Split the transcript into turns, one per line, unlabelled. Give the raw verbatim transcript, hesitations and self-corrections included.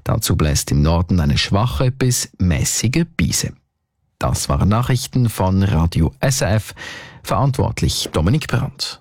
Dazu bläst im Norden eine schwache bis mäßige Brise. Das waren Nachrichten von Radio S R F. Verantwortlich Dominik Brandt.